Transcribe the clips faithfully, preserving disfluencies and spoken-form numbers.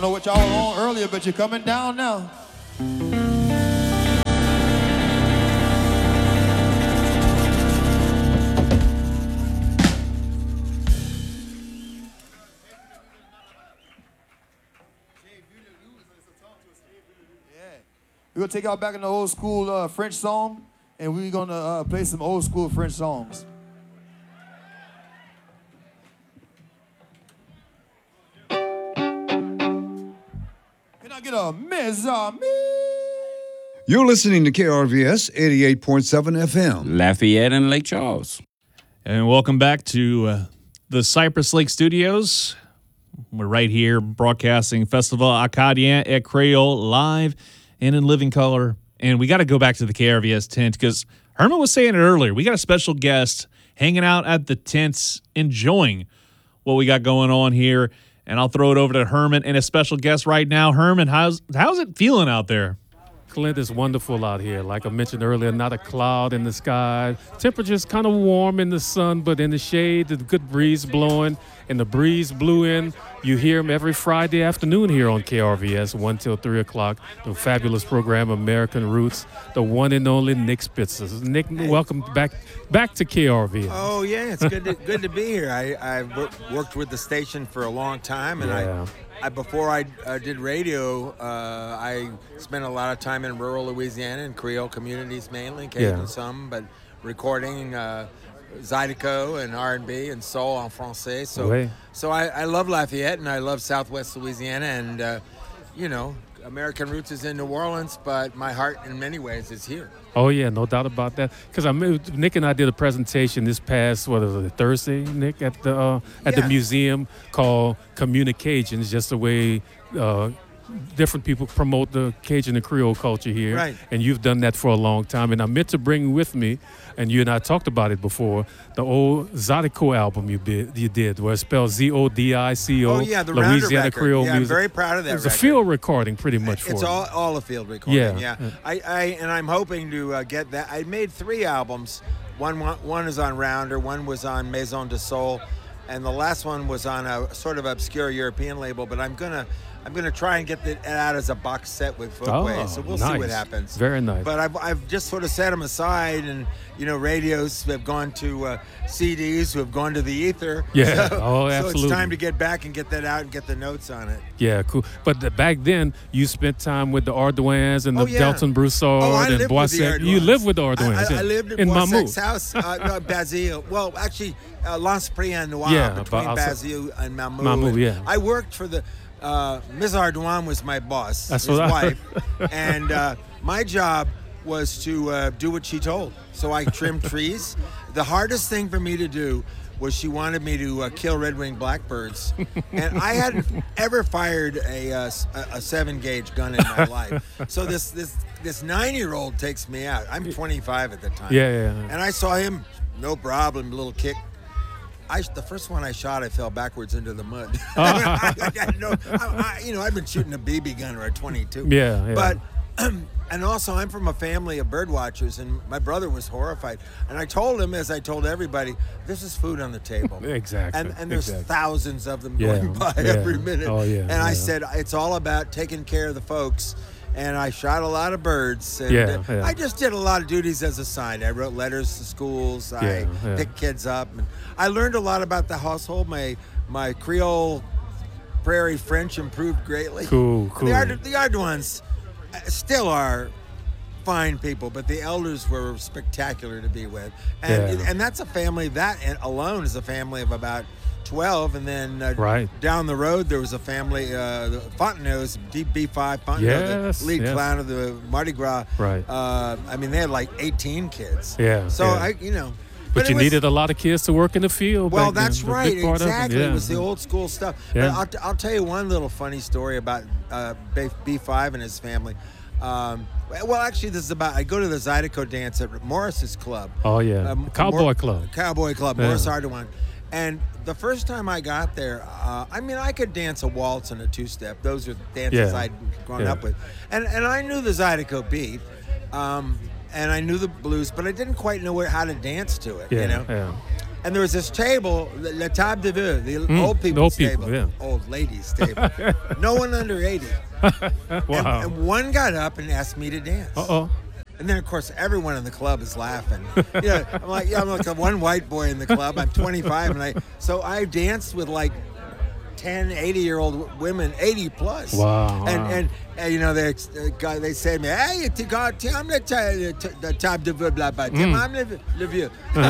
know what y'all were on earlier, but you're coming down now. We're going to take y'all back in the old school uh, French song, and we're going to uh, play some old school French songs. Can I get a mes amis? You're listening to K R V S eighty-eight point seven F M. Lafayette and Lake Charles. And welcome back to uh, the Cypress Lake Studios. We're right here broadcasting Festival Acadien et Creole live and in living color. And we got to go back to the K R V S tent because Herman was saying it earlier. We got a special guest hanging out at the tents, enjoying what we got going on here. And I'll throw it over to Herman and a special guest right now. Herman, how's how's it feeling out there? Clint, is wonderful out here. Like I mentioned earlier, not a cloud in the sky. Temperature's kind of warm in the sun, but in the shade, the good breeze blowing, and the breeze blew in. You hear him every Friday afternoon here on K R V S, one till three o'clock. The fabulous program, American Roots, the one and only Nick Spitzer. Nick, welcome back back to K R V S. Oh, yeah, it's good to, good to be here. I, I've wor- worked with the station for a long time, and Yeah. I... I, before I uh, did radio, uh, I spent a lot of time in rural Louisiana and Creole communities mainly, Cajun Yeah. some, but recording uh, Zydeco and R and B and soul en français. So, Oui. so I, I love Lafayette and I love Southwest Louisiana, and uh, you know, American Roots is in New Orleans, but my heart in many ways is here. Oh, yeah, no doubt about that. Because I moved, Nick and I did a presentation this past, what was it, Thursday, Nick, at the uh, at Yeah. the museum called Communications, just the way uh, different people promote the Cajun and Creole culture here. Right. And you've done that for a long time. And I meant to bring with me, and you and I talked about it before, the old Zydeco album you did, you did where it's spelled Z O D I C O, Oh, yeah, the Rounder Louisiana record. Creole Yeah, I'm music. very proud of that It was a record. field recording pretty much for It's you. all all a field recording. Yeah. Yeah, Yeah. I, I and I'm hoping to uh, get that. I made three albums. One one one is on Rounder. One was on Maison de Soul, and the last one was on a sort of obscure European label. But I'm gonna I'm gonna try and get it out as a box set with Folkways. Oh, so we'll see what nice. happens. Very nice. But I've I've just sort of set them aside, and you know, radios have gone to uh, C Ds who have gone to the ether. Yeah. So, Oh, So absolutely. it's time to get back and get that out and get the notes on it. Yeah, cool. But the, back then, you spent time with the Ardoins and the Oh, yeah. Delton Broussard Oh, I and lived with the Boisset. You Ardoins. lived with the Ardoins. I, I, I lived in, in Boisset's Mamou. house, uh, no, Basile. Well, actually, uh, L'Esprit Noir Yeah, between but also- Basile and Mamou. Mamou, And yeah. I worked for the. Uh, Miz Ardoin was my boss, That's his what I- wife, and uh, my job was to uh, do what she told. So I trimmed trees. The hardest thing for me to do was she wanted me to uh, kill red-winged blackbirds, and I hadn't ever fired a, uh, s- a- a seven-gauge gun in my life. So this this this nine-year-old takes me out. I'm twenty-five at the time. Yeah, yeah, yeah. And I saw him, no problem, little kick. I, the first one I shot, I fell backwards into the mud. I, I, I, no, I, I, you know, I've been shooting a B B gun or a twenty-two. Yeah, yeah. But, and also I'm from a family of bird watchers, and my brother was horrified. And I told him, as I told everybody, this is food on the table. Exactly, And, and there's exactly. thousands of them Yeah, going by yeah. every minute. Oh, yeah, And yeah. I said, it's all about taking care of the folks. And I shot a lot of birds. And Yeah, uh, yeah. I just did a lot of duties as a side. I wrote letters to schools. I Yeah, yeah. picked kids up. And I learned a lot about the household. My my Creole Prairie French improved greatly. Cool, cool. The, Ard- the Ardoins uh, still are fine people, but the elders were spectacular to be with. And Yeah. and that's a family, that alone is a family of about twelve, and then uh, Right. down the road there was a family, uh, the Fontenot's, D B five Fontenot, Yes, the lead yes. clown of the Mardi Gras. Right. Uh, I mean, they had like eighteen kids. Yeah, So yeah. I, you know. But it you was- needed a lot of kids to work in the field. well, back then. that's The big right. part of it, Exactly. It, yeah. was the old school stuff. Yeah. But I'll, I'll tell you one little funny story about uh, B five and his family. Um, well, actually, this is about. I go to the Zydeco dance at Morris's club. Oh, yeah. Um, Cowboy Mor- Club. Cowboy Club. Yeah. Morris Ardoin. And the first time I got there, uh, I mean, I could dance a waltz and a two-step. Those are dances Yeah. I'd grown Yeah. up with, and and I knew the Zydeco beat, um, and I knew the blues, but I didn't quite know where, how to dance to it. Yeah, you know. yeah. And there was this table, the, la table de vieux, the Mm, old the people's old people, table, yeah. old ladies' table. No one under eighty. Wow. And, and one got up and asked me to dance. Uh-oh. And then, of course, everyone in the club is laughing. You know, I'm like, yeah, I'm like the one white boy in the club. I'm twenty-five, and I so I danced with like ten, eighty-year-old women, eighty plus. Wow. And wow. and, and you know, they uh, they said to me, hey, tu I'm the table de vieux, blah blah. Mm. I'm le, le vieux.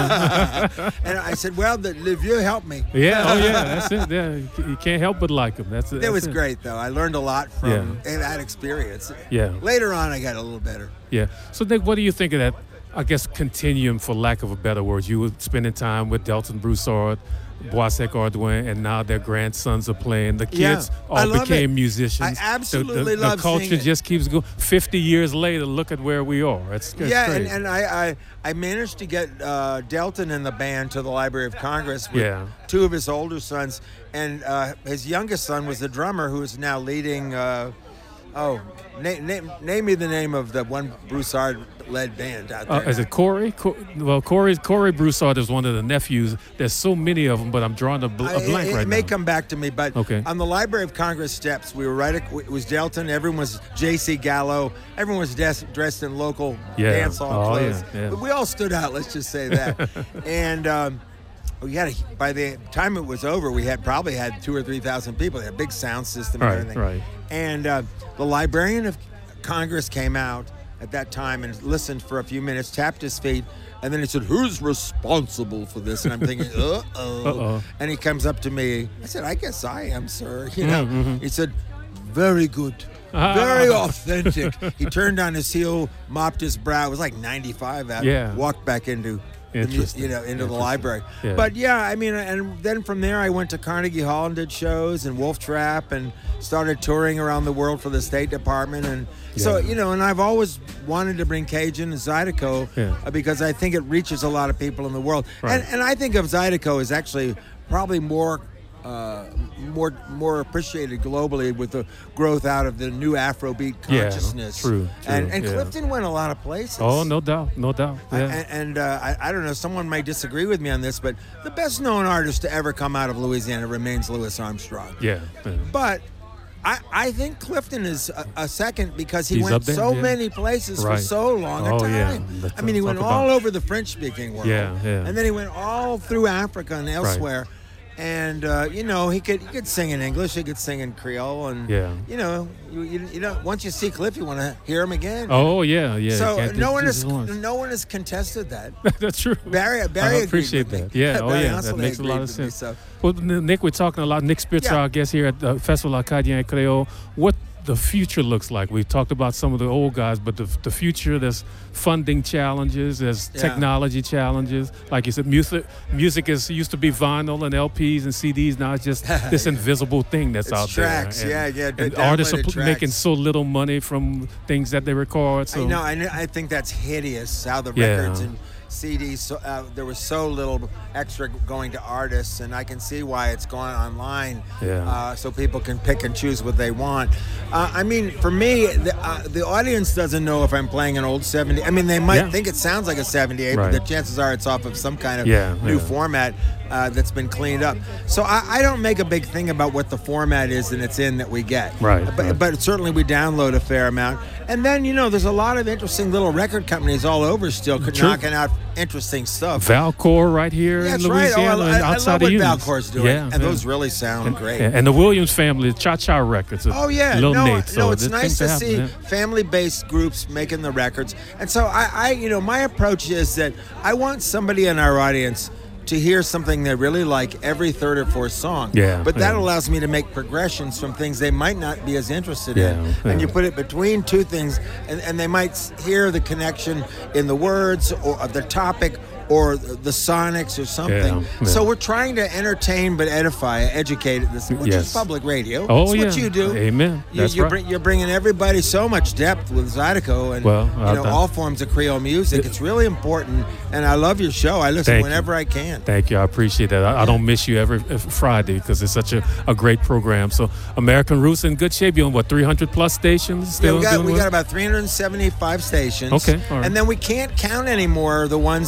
And I said, well, the le vieux helped me. Yeah, oh yeah, that's it. Yeah, you can't help but like them. That's it. It that's was it. great, though. I learned a lot from Yeah. that experience. Yeah. Later on, I got a little better. Yeah. So, Nick, what do you think of that, I guess, continuum, for lack of a better word? You were spending time with Delton Broussard, Boisek Ardouin, and now their grandsons are playing. The kids Yeah, I all love became it. musicians. I absolutely the, the, love The culture seeing it. just keeps going. fifty years later, look at where we are. It's, it's yeah, and, crazy. and I, I I managed to get uh, Delton and the band to the Library of Congress with Yeah. two of his older sons, and uh, his youngest son was the drummer who is now leading. Uh, oh, na- na- name me the name of the one Broussard-led band out Uh, there. is it Corey? Co- well, Corey Corey Broussard is one of the nephews. There's so many of them, but I'm drawing a, bl- a I- blank it, right it may now. come back to me, but Okay. on the Library of Congress steps, we were right. At, it was Delton. Everyone was J C Gallo. Everyone was des- dressed in local Yeah. dance hall Oh, clothes. yeah, yeah. But we all stood out. Let's just say that. and um, we had a, by the time it was over, we had probably had two or three thousand people. They had a big sound system and Right, everything. right. And uh, the Librarian of Congress came out at that time and listened for a few minutes, tapped his feet, and then he said, "Who's responsible for this?" And I'm thinking, "Uh oh." Uh-oh. And he comes up to me. I said, "I guess I am, sir." You know. Mm-hmm. He said, "Very good, very authentic." He turned on his heel, mopped his brow. It was like ninety-five. Out, Yeah. Walked back into. The, mu- Interesting. you know, into the Interesting. library. Yeah. But yeah, I mean, and then from there, I went to Carnegie Hall and did shows and Wolf Trap and started touring around the world for the State Department. And so, Yeah. you know, and I've always wanted to bring Cajun and Zydeco Yeah. uh, because I think it reaches a lot of people in the world. Right. And, and I think of Zydeco as actually probably more. Uh, more more appreciated globally with the growth out of the new Afrobeat Yeah, consciousness. true, And, true, and yeah. Clifton went a lot of places. Oh, no doubt, no doubt. I- Yeah. And, and uh, I, I don't know, someone may disagree with me on this, but the best known artist to ever come out of Louisiana remains Louis Armstrong. yeah. yeah. But I, I think Clifton is a, a second because he He's went up there, so yeah. many places Right. for so long a Oh, yeah. time. Let's I mean, he talk went about all it. over the French-speaking world. Yeah, yeah. And then he went all through Africa and elsewhere. And uh, you know, he could he could sing in English, he could sing in Creole, and Yeah. you know, you, you, you know, once you see Cliff, you want to hear him again. Oh, yeah, yeah. so Can't no do one just has once. no one has contested that. That's true. Barry, Barry I agreed appreciate with me. that. Yeah, oh Barry yeah, that Anselme makes a lot agreed of with me, sense. so. Well, N- Nick, we're talking a lot. Nick Spitzer, Yeah. our guest here at the Festival Acadien Creole. What the future looks like? We've talked about some of the old guys, but the the future, there's funding challenges, there's Yeah. technology challenges. Like you said, music music is used to be vinyl and L Ps and C Ds. Now it's just this invisible thing that's It's out tracks, there. yeah, yeah, And downloaded artists are pl- tracks. making so little money from things that they record. So I know, I, know- I think that's hideous how the Yeah. records and C Ds, so, uh, there was so little extra going to artists, and I can see why it's going online, Yeah. uh, so people can pick and choose what they want. Uh, I mean, for me, the, uh, the audience doesn't know if I'm playing an old seventy. I mean, they might Yeah. think it sounds like a seventy-eight, Right. but the chances are it's off of some kind of Yeah, new yeah. format uh, that's been cleaned up. So I, I don't make a big thing about what the format is and it's in that we get. Right, But, right. but certainly we download a fair amount. And then, you know, there's a lot of interesting little record companies all over still True. knocking out interesting stuff. Valcor right here That's in right. Oh, Louisiana I, and I, I outside love what of Eunice. Valcor's doing. Yeah, and yeah. those really sound great. And, and the Williams family, Cha Cha Records. Oh yeah, Lil no, Nate. So no, it's this nice to things see happen, yeah. family-based groups making the records. And so I, I, you know, my approach is that I want somebody in our audience to hear something they really like every third or fourth song. Yeah, But that yeah. allows me to make progressions from things they might not be as interested Yeah, in. yeah. And you put it between two things, and, and they might s- hear the connection in the words or of the topic or the sonics or something. Yeah, yeah. So we're trying to entertain but edify, educate, this, which Yes. is public radio. Oh, It's yeah. what you do. Amen. You, That's you're, right. bring, you're bringing everybody so much depth with Zydeco and Well, you I know thought- all forms of Creole music. It's really important, and I love your show. I listen Thank you. whenever I can. Thank you. I appreciate that. I, I don't miss you every, every Friday because it's such a, a great program. So American Roots in good shape. You're on, what, three hundred plus stations? Yeah, Still we got doing we well? got about three hundred seventy-five stations. Okay, all right. And then we can't count anymore the ones that are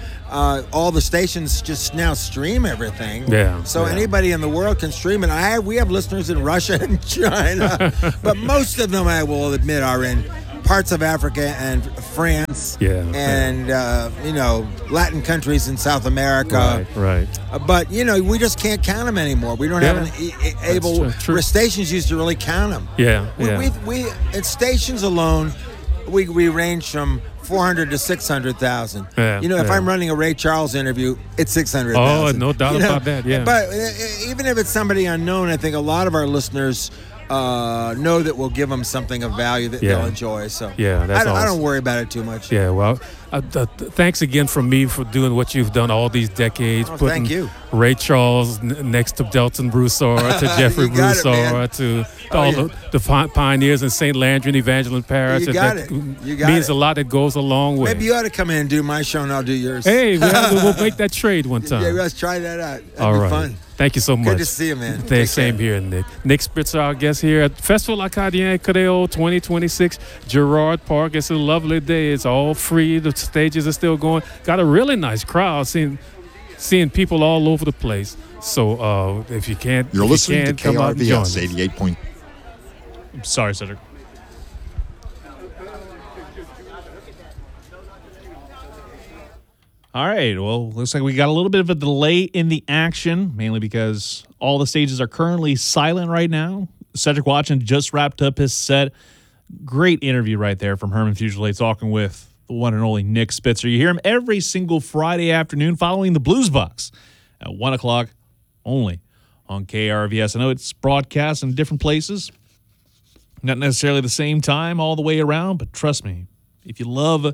uh, all the stations just now stream everything. Yeah, So yeah. anybody in the world can stream it. I have, we have listeners in Russia and China, but most of them, I will admit, are in parts of Africa and France. Yeah, and uh, you know, Latin countries in South America. Right, right. Uh, but you know, we just can't count them anymore. We don't Yeah. have an e- e- able. true, true. Where stations used to really count them. Yeah, We, yeah. we, we at stations alone, we we range from four hundred to six hundred thousand. Yeah, you know, if yeah. I'm running a Ray Charles interview, it's six hundred thousand. Oh, no doubt you know? about that, yeah. But uh, even if it's somebody unknown, I think a lot of our listeners uh, know that we'll give them something of value that Yeah. they'll enjoy. So Yeah, that's I, don't, I awesome. don't worry about it too much. Yeah, well, uh, th- th- thanks again from me for doing what you've done all these decades, Oh, putting thank you. Ray Charles n- next to Delton Broussard, to Jeffrey You got it, Broussard, man. to Oh, all yeah. the, the pi- pioneers in Saint Landry and Evangeline Parish. You That- got that it. You got means it. a lot. That goes a long way. Maybe you ought to come in and do my show, and I'll do yours. Hey, we'll, we'll make that trade one time. Yeah, let's try that out. That'd All be right. fun. Thank you so much. Good to see you, man. Thanks, Take same care. here, Nick. Nick Spitzer, our guest here at Festival Acadien Creole twenty twenty-six, Girard Park. It's a lovely day. It's all free. The stages are still going. Got a really nice crowd. Seeing, seeing people all over the place. So uh, if you can't, You're if listening you to can, come out and join K R V us. S eighty-eight point. Sorry, Cedric. All right. Well, looks like we got a little bit of a delay in the action, mainly because all the stages are currently silent right now. Cedric Watson just wrapped up his set. Great interview right there from Herman Fugile talking with the one and only Nick Spitzer. You hear him every single Friday afternoon following the Blues Box at one o'clock only on K R V S. I know it's broadcast in different places, not necessarily the same time all the way around, but trust me, if you love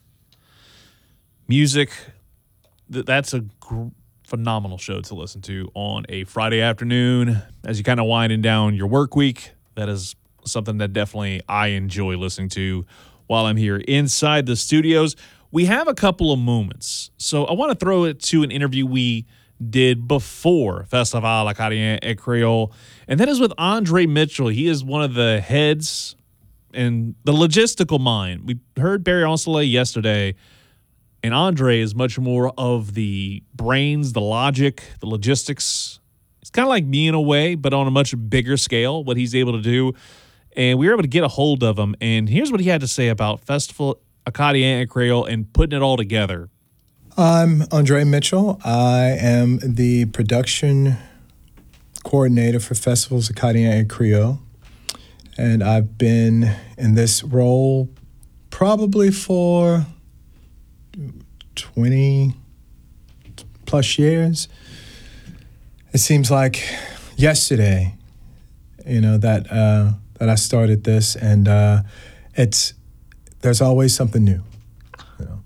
music, th- that's a gr- phenomenal show to listen to on a Friday afternoon as you kind of winding down your work week. That is something that definitely I enjoy listening to while I'm here inside the studios. We have a couple of moments, so I want to throw it to an interview we did before Festival Acadien et Creole, and that is with Andre Mitchell. He is one of the heads and the logistical mind. We heard Barry Onsley yesterday, and Andre is much more of the brains, the logic, the logistics. It's kind of like me in a way, but on a much bigger scale, what he's able to do. And we were able to get a hold of him, and here's what he had to say about Festival Acadien et Creole and putting it all together. I'm Andre Mitchell. I am the production coordinator for Festivals Acadien et Creole. And I've been in this role probably for twenty plus years. It seems like yesterday, you know, that uh, that I started this, and uh, it's there's always something new. You know.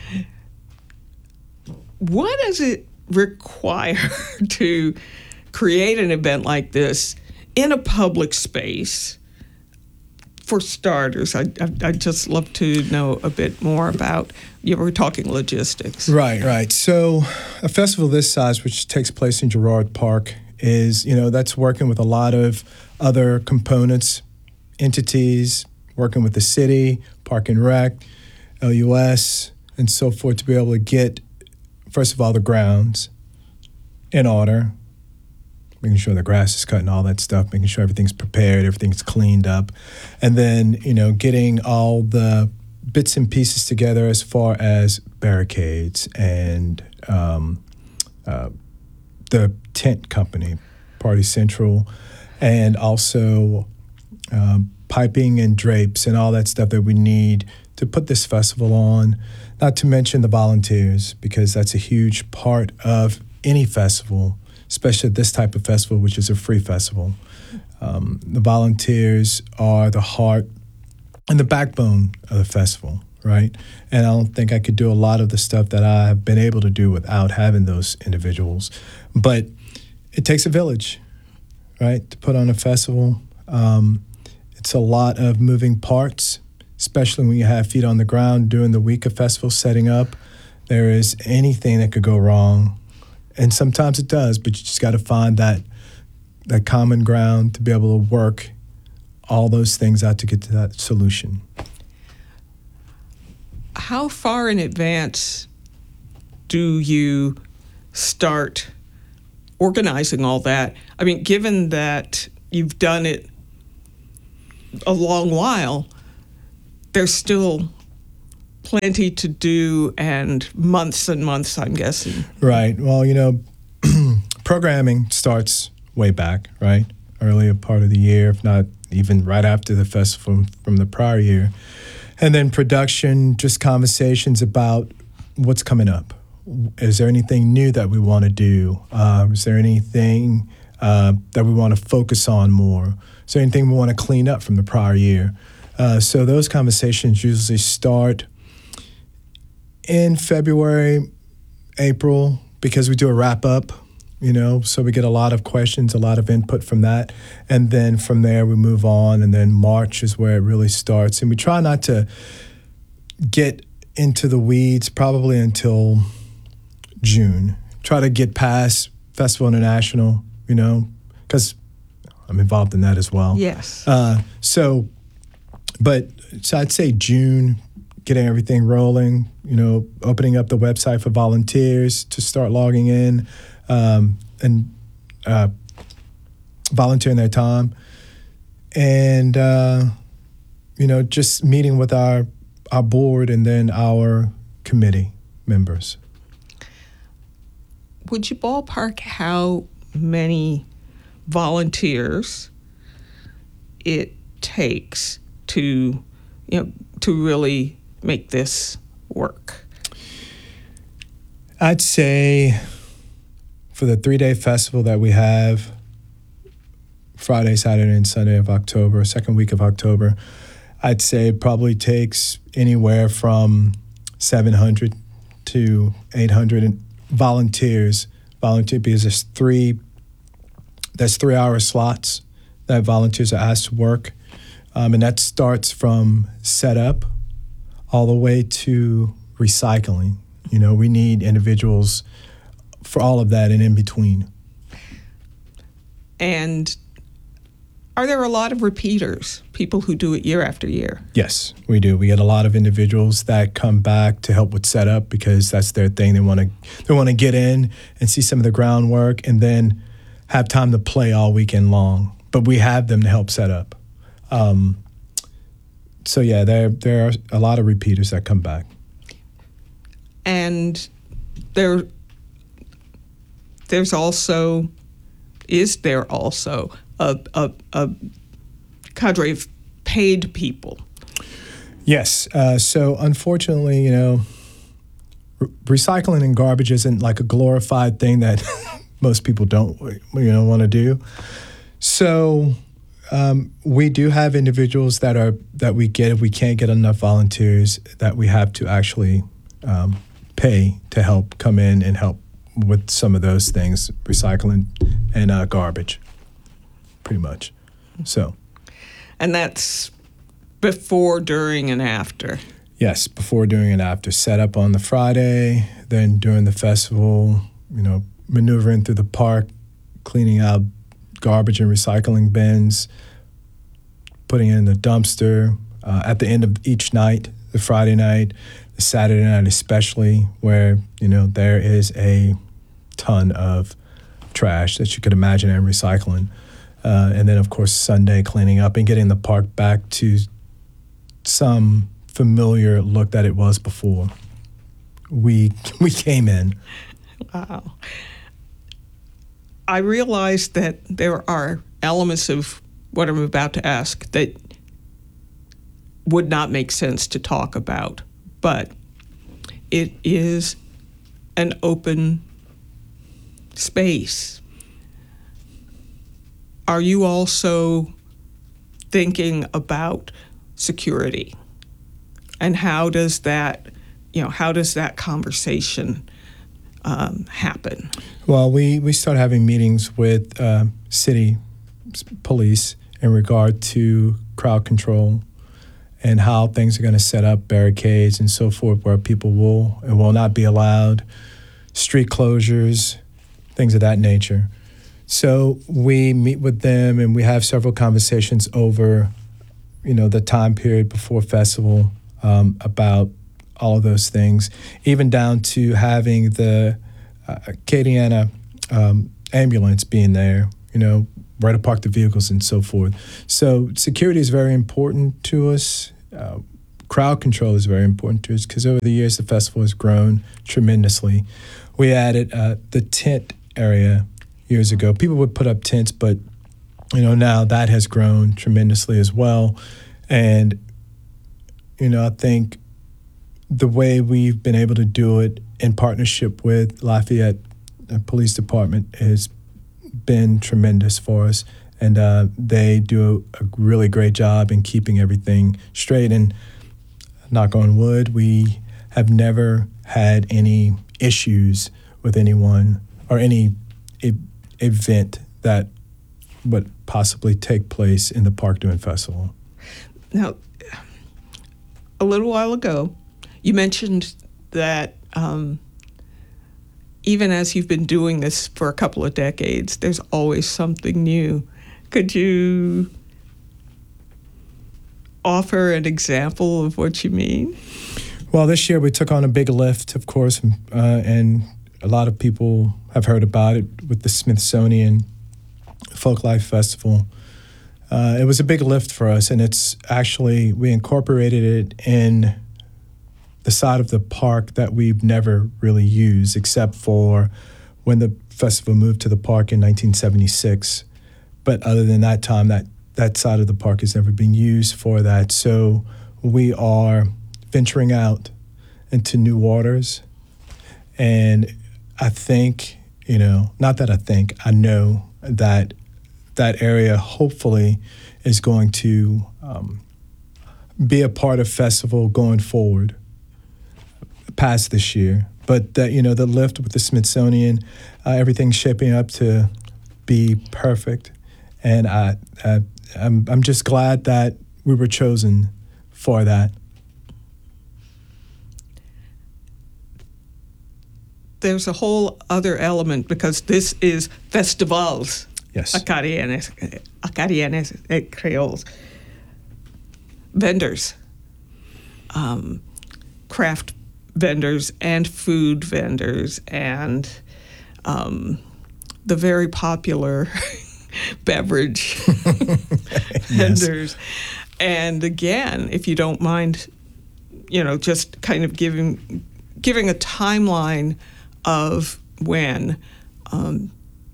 What does it require to create an event like this in a public space? For starters, I, I, I'd just love to know a bit more about, you were talking logistics. Right, right. So a festival this size, which takes place in Girard Park, is, you know, that's working with a lot of other components, entities, working with the city, Park and Rec, L U S, and so forth, to be able to get, first of all, the grounds in order, making sure the grass is cut and all that stuff, making sure everything's prepared, everything's cleaned up, and then, you know, getting all the bits and pieces together as far as barricades and um, uh, the tent company, Party Central, and also um, piping and drapes and all that stuff that we need to put this festival on, not to mention the volunteers, because that's a huge part of any festival, especially this type of festival, which is a free festival. Um, the volunteers are the heart and the backbone of the festival, right? And I don't think I could do a lot of the stuff that I've been able to do without having those individuals. But it takes a village, right, to put on a festival. Um, it's a lot of moving parts, especially when you have feet on the ground during the week of festival setting up. There is anything that could go wrong. And sometimes it does, but you just got to find that that common ground to be able to work all those things out to get to that solution. How far in advance do you start organizing all that? I mean, given that you've done it a long while, there's still plenty to do and months and months, I'm guessing. Right. Well, you know, programming starts way back, right? Earlier part of the year, if not even right after the festival from the prior year. And then production, just conversations about what's coming up. Is there anything new that we want to do? Uh, is there anything uh, that we want to focus on more? Is there anything we want to clean up from the prior year? Uh, so those conversations usually start in February, April, because we do a wrap up, you know, so we get a lot of questions, a lot of input from that. And then from there we move on, and then March is where it really starts. And we try not to get into the weeds probably until June. Try to get past Festival International, you know, because I'm involved in that as well. Yes. Uh, so, but so I'd say June, getting everything rolling, you know, opening up the website for volunteers to start logging in um, and uh, volunteering their time. And, uh, you know, just meeting with our, our board and then our committee members. Would you ballpark how many volunteers it takes to, you know, to really make this work? I'd say for the three-day festival that we have, Friday, Saturday, and Sunday of October, second week of October, I'd say it probably takes anywhere from seven hundred to eight hundred volunteers. Volunteer because there's three, there's three-hour slots that volunteers are asked to work, um, and that starts from setup all the way to recycling. You know, we need individuals for all of that and in between. And are there a lot of repeaters, people who do it year after year? Yes, we do. We get a lot of individuals that come back to help with setup because that's their thing. They want to they want to get in and see some of the groundwork and then have time to play all weekend long. But we have them to help set up. Um, so yeah, there there are a lot of repeaters that come back. And there, there's also, is there also a, a, a cadre of paid people? Yes. Uh, so unfortunately, you know, re- recycling and garbage isn't like a glorified thing that most people don't, you know, want to do. So um, we do have individuals that are that we get if we can't get enough volunteers that we have to actually um, pay to help come in and help with some of those things, recycling and uh, garbage, pretty much. So, and that's before, during, and after. Yes, before, during, and after. Set up on the Friday, then during the festival, you know, maneuvering through the park, cleaning out garbage and recycling bins, putting it in the dumpster. Uh, at the end of each night, the Friday night, the Saturday night especially, where, you know, there is a ton of trash that you could imagine and recycling. Uh, and then, of course, Sunday, cleaning up and getting the park back to some familiar look that it was before we we came in. Wow. I realize that there are elements of what I'm about to ask that would not make sense to talk about, but it is an open space. Are you also thinking about security? And how does that, you know, how does that conversation um, happen? Well, we, we start having meetings with uh, city police in regard to crowd control and how things are going to set up barricades and so forth where people will and will not be allowed, street closures, things of that nature. So we meet with them and we have several conversations over, you know, the time period before festival um, about all of those things, even down to having the uh, Acadiana um, ambulance being there, you know, where to park the vehicles and so forth. So security is very important to us. Uh, crowd control is very important to us because over the years the festival has grown tremendously. We added uh, the tent area years ago. People would put up tents, but you know now that has grown tremendously as well. And you know I think the way we've been able to do it in partnership with Lafayette uh, Police Department has been tremendous for us, and uh, they do a really great job in keeping everything straight. And knock on wood, we have never had any issues with anyone or any e- event that would possibly take place in the Park Doing Festival. Now, a little while ago, you mentioned that um, even as you've been doing this for a couple of decades, there's always something new. Could you offer an example of what you mean? Well, this year we took on a big lift, of course, uh, and a lot of people have heard about it with the Smithsonian Folklife Festival. Uh, it was a big lift for us, and it's actually, we incorporated it in the side of the park that we've never really used, except for when the festival moved to the park in nineteen seventy-six. But other than that time, that, that side of the park has never been used for that. So we are venturing out into new waters. And I think, you know, not that I think, I know that that area hopefully is going to um, be a part of festival going forward past this year. But that, you know, the lift with the Smithsonian, uh, everything's shaping up to be perfect. And I, I, I'm, I'm just glad that we were chosen for that. There's a whole other element because this is festivals. Yes. Acadianes, Acadianes et Creoles. Vendors, um, craft vendors and food vendors and um, the very popular beverage vendors. And again, if you don't mind, you know, just kind of giving giving a timeline of when um,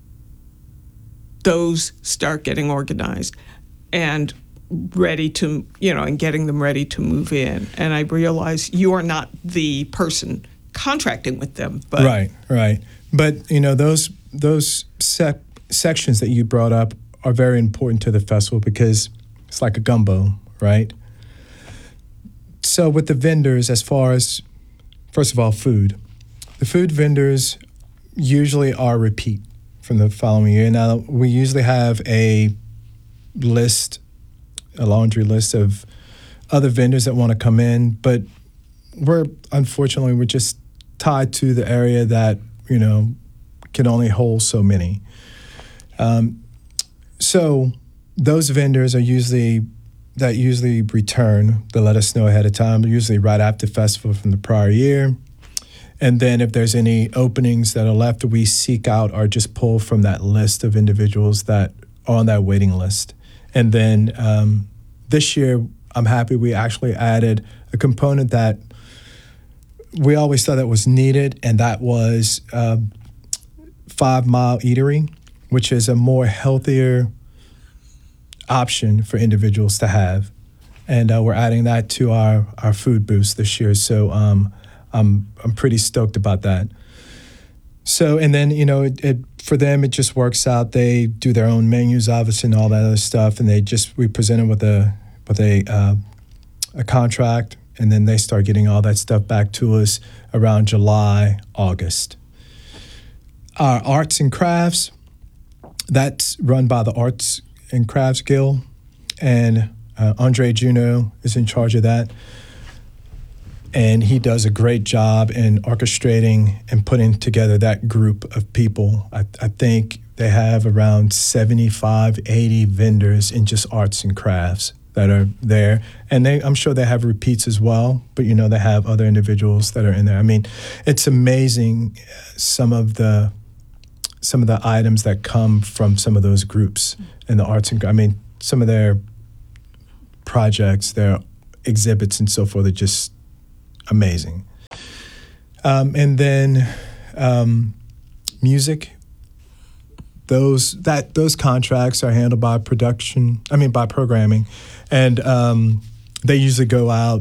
those start getting organized and ready to, you know, and getting them ready to move in. And I realize you are not the person contracting with them, but right, right. But you know, those those sec- sections that you brought up are very important to the festival because it's like a gumbo, right? So with the vendors, as far as first of all, food, the food vendors usually are repeat from the following year. Now we usually have a list. a laundry list of other vendors that want to come in, but we're, unfortunately, we're just tied to the area that, you know, can only hold so many. Um, so those vendors are usually, that usually return, they let us know ahead of time, usually right after festival from the prior year. And then if there's any openings that are left, we seek out or just pull from that list of individuals that are on that waiting list. And then um, this year, I'm happy we actually added a component that we always thought that was needed, and that was uh, Five Mile Eatery, which is a more healthier option for individuals to have. And uh, we're adding that to our, our food booths this year. So um, I'm I'm pretty stoked about that. So, and then, you know, it, it for them, it just works out. They do their own menus, obviously, and all that other stuff. And they just, we present them with a, with a, uh, a contract, and then they start getting all that stuff back to us around July, August. Our arts and crafts, that's run by the Arts and Crafts Guild, and uh, Andre Juno is in charge of that. And he does a great job in orchestrating and putting together that group of people. I, I think they have around seventy-five, eighty vendors in just arts and crafts that are there, and they, I'm sure they have repeats as well. But you know, they have other individuals that are in there. I mean, it's amazing some of the some of the items that come from some of those groups in the arts and I mean, some of their projects, their exhibits, and so forth are just amazing. Um, and then um, music. Those that those contracts are handled by production. I mean, by programming, and um, they usually go out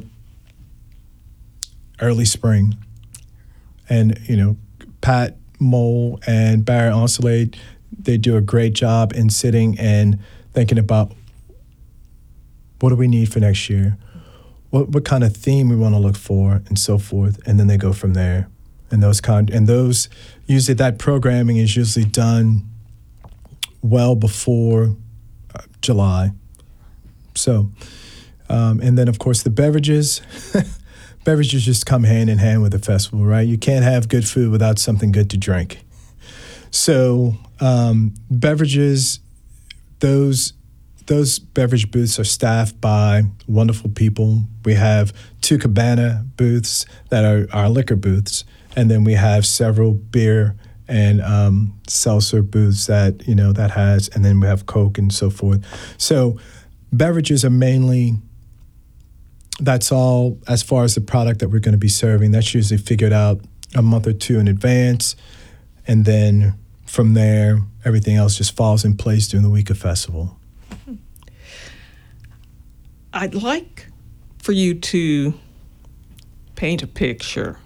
early spring. And you know, Pat Mole and Barry Onslade, they do a great job in sitting and thinking about what do we need for next year, what what kind of theme we want to look for, and so forth. And then they go from there. And those con and those usually that programming is usually done well before uh, July. So, um, and then of course the beverages, beverages just come hand in hand with the festival, right? You can't have good food without something good to drink. So um, beverages, those those beverage booths are staffed by wonderful people. We have two Cabana booths that are our liquor booths, and then we have several beer and um, seltzer booths that, you know, that has, and then we have Coke and so forth. So beverages are mainly, that's all as far as the product that we're going to be serving. That's usually figured out a month or two in advance. And then from there, everything else just falls in place during the week of festival. I'd like for you to paint a picture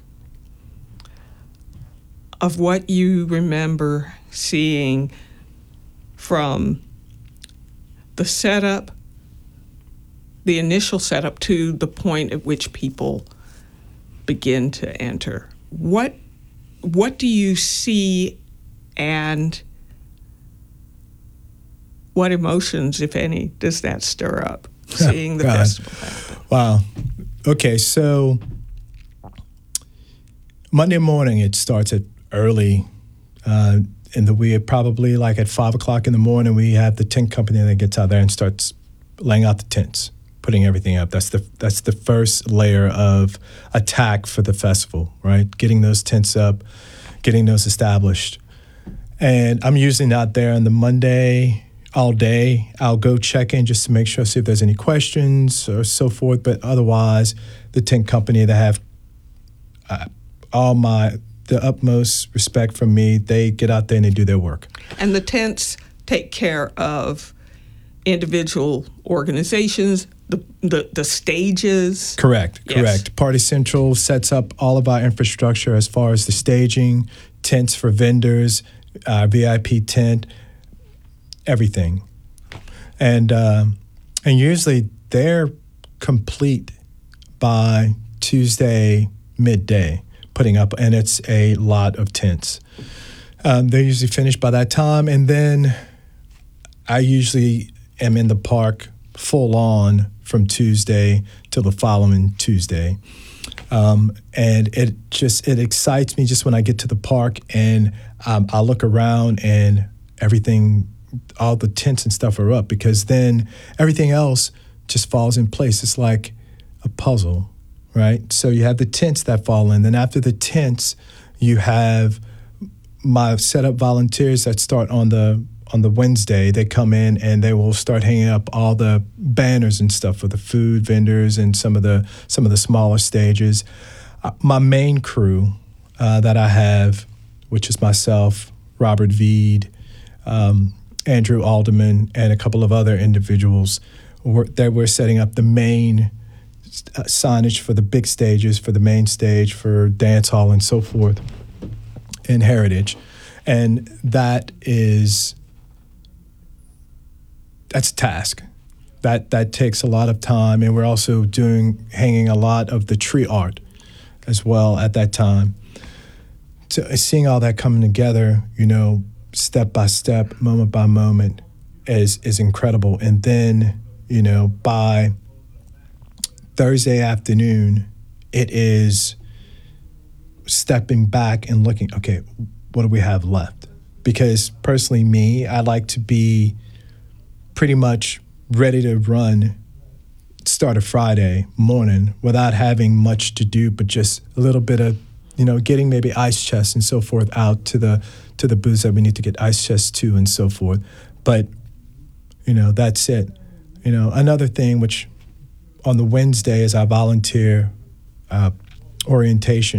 of what you remember seeing from the setup, the initial setup, to the point at which people begin to enter. What what do you see, and what emotions, if any, does that stir up, seeing the God. festival happen? Wow. Okay, so Monday morning it starts at early uh, in the week, probably like at five o'clock in the morning. We have the tent company that gets out there and starts laying out the tents, putting everything up. That's the that's the first layer of attack for the festival, right? Getting those tents up, getting those established. And I'm usually not there on the Monday all day. I'll go check in just to make sure, see if there's any questions or so forth. But otherwise, the tent company, they have uh, all my the utmost respect from me. They get out there and they do their work. And the tents take care of individual organizations, the the, the stages. Correct, Yes. correct. Party Central sets up all of our infrastructure as far as the staging, tents for vendors, uh, V I P tent, everything. And um, and usually they're complete by Tuesday midday, putting up, and it's a lot of tents. Um, they're usually finished by that time, and then I usually am in the park full on from Tuesday till the following Tuesday. Um, and it just, it excites me just when I get to the park and um, I look around and everything, all the tents and stuff are up, because then everything else just falls in place. It's like a puzzle, right? So you have the tents that fall in. Then after the tents, you have my setup volunteers that start on the on the Wednesday. They come in and they will start hanging up all the banners and stuff for the food vendors and some of the some of the smaller stages. Uh, my main crew uh, that I have, which is myself, Robert Veed, um, Andrew Alderman, and a couple of other individuals, were, that were setting up the main uh, signage for the big stages, for the main stage, for dance hall and so forth in Heritage. And that is, that's a task. That that takes a lot of time, and we're also doing, hanging a lot of the tree art as well at that time. So seeing all that coming together, you know, step by step, moment by moment, is is incredible. And then, you know, by Thursday afternoon, it is stepping back and looking, okay, what do we have left? Because personally, me, I like to be pretty much ready to run start a Friday morning without having much to do, but just a little bit of, you know, getting maybe ice chests and so forth out to the to the booths that we need to get ice chests to and so forth. But, you know, that's it. You know, another thing which on the Wednesday is our volunteer uh, orientation.